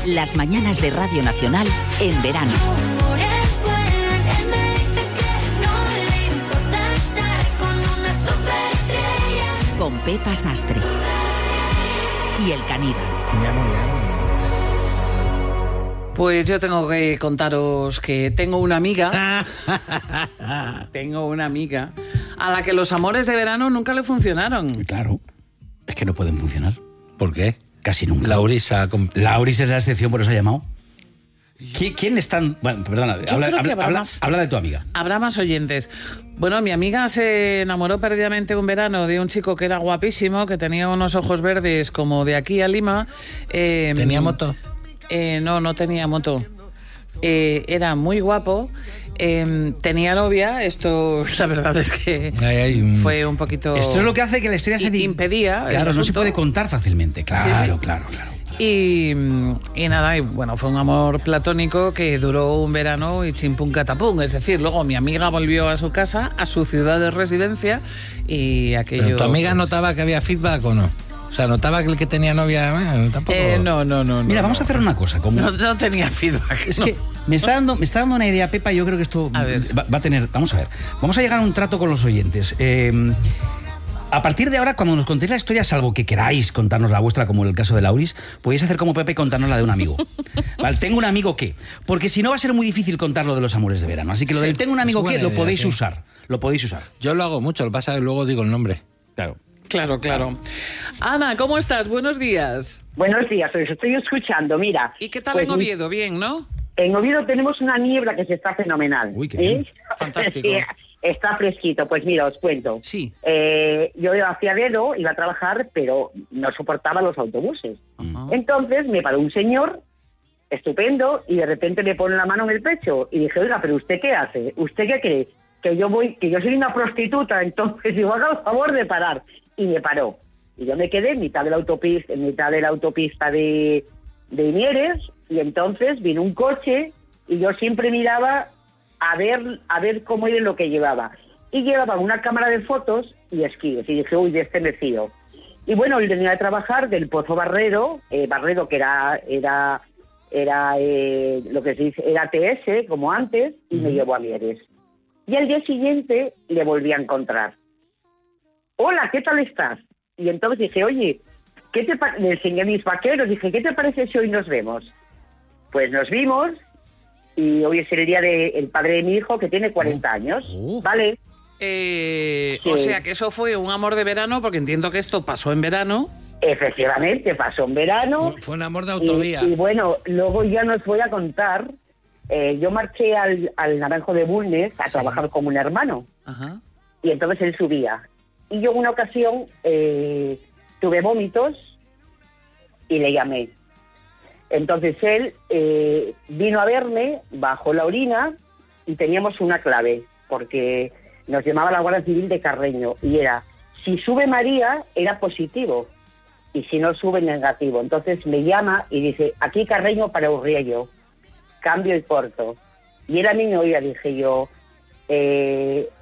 Las mañanas de Radio Nacional en verano. Con Pepa Sastre y el caníbal. Pues yo tengo que contaros que tengo una amiga a la que los amores de verano nunca le funcionaron. Claro, es que no pueden funcionar. ¿Por qué? Casi nunca. Lauris es la excepción, por eso ha llamado. ¿Quién es tan...? Bueno, perdona, habla de tu amiga. Habrá más oyentes. Bueno, mi amiga se enamoró perdidamente un verano de un chico que era guapísimo, que tenía unos ojos verdes como de aquí a Lima. ¿Tenía moto? No tenía moto. Era muy guapo. Tenía novia. Esto, la verdad es que fue un poquito... Esto es lo que hace que la historia se impedía. Claro, no se puede contar fácilmente. Claro, sí. Claro. Y nada, y bueno, fue un amor platónico que duró un verano y chimpún catapum. Es decir, luego mi amiga volvió a su casa, a su ciudad de residencia, y aquello... ¿Pero tu amiga notaba que había feedback o no? O sea, ¿notaba que el que tenía novia tampoco? No. Mira, vamos a hacer una cosa. No tenía feedback. Es que me está dando una idea, Pepa. Yo creo que esto va a tener... Vamos a ver. Vamos a llegar a un trato con los oyentes. A partir de ahora, cuando nos contéis la historia, salvo que queráis contarnos la vuestra, como en el caso de Lauris, podéis hacer como Pepe y contarnos la de un amigo. ¿Vale? Tengo un amigo que... Porque si no va a ser muy difícil contar lo de los amores de verano. Así que lo del tengo un amigo que lo podéis usar. Lo podéis usar. Yo lo hago mucho, lo que pasa es que luego digo el nombre. Claro. Ana, ¿cómo estás? Buenos días. Buenos días, os estoy escuchando, mira. ¿Y qué tal en Oviedo? Bien, ¿no? En Oviedo tenemos una niebla que se está fenomenal. Uy, qué bien. Fantástico. Está fresquito, pues mira, os cuento. Sí. Yo hacía dedo, iba a trabajar, pero no soportaba los autobuses. Uh-huh. Entonces me paró un señor estupendo y de repente me pone la mano en el pecho y dije, oiga, pero ¿usted qué hace? ¿Usted qué cree? Que yo soy una prostituta, entonces digo, haga el favor de parar. Y me paró. Y yo me quedé en mitad de la autopista de Mieres, y entonces vino un coche y yo siempre miraba a ver cómo era lo que llevaba. Y llevaba una cámara de fotos y esquíes. Y dije, uy, de este me fío. Y bueno, él venía a trabajar del Pozo Barredo que era lo que se dice, era TS, como antes, y me llevó a Mieres. Y al día siguiente le volví a encontrar. Hola, ¿qué tal estás? Y entonces dije, oye, le enseñé mis vaqueros, dije, ¿qué te parece si hoy nos vemos? Pues nos vimos, y hoy es el día del padre de mi hijo, que tiene 40 años, ¿vale? Sí. O sea, que eso fue un amor de verano, porque entiendo que esto pasó en verano. Efectivamente, pasó en verano. Fue un amor de autovía. Y bueno, luego ya nos voy a contar, yo marché al Naranjo de Bulnes a trabajar como un hermano. Ajá. Y entonces él subía. Y yo en una ocasión tuve vómitos y le llamé. Entonces él vino a verme, bajó la orina y teníamos una clave, porque nos llamaba la Guardia Civil de Carreño y era, si sube María, era positivo, y si no sube, negativo. Entonces me llama y dice, aquí Carreño para Urriello, cambio y corto. Y él a mí me oía, dije yo,